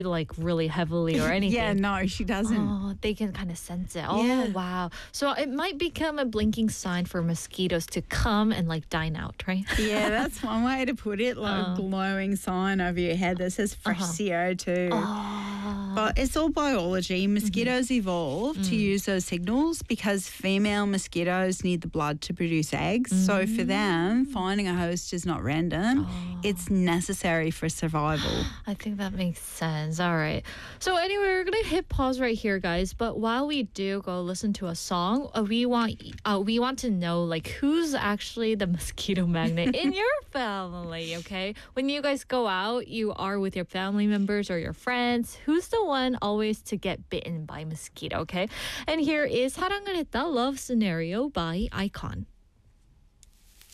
like really heavily or anything. Yeah, no, she doesn't. Oh, they can kind of sense it. Oh, Yeah. wow. So it might become a blinking sign for mosquitoes to come and like dine out, right? Yeah, that's one way to put it, like a glowing sign over your head that says fresh CO2. Oh. But it's all biology. Mosquitoes evolved to use those signals because female mosquitoes need the blood to produce eggs. So for them, finding a host is not random. It's necessary for survival. I think that makes sense. All right. So anyway, we're gonna hit pause right here, guys. But while we do go listen to a song, we want to know like who's actually the mosquito magnet in your family. Okay, when you guys go out, you are with your family members or your friends. Who's the one always to get bitten by mosquito? Okay, and here is 사랑을 했다 Love Scenario by Icon.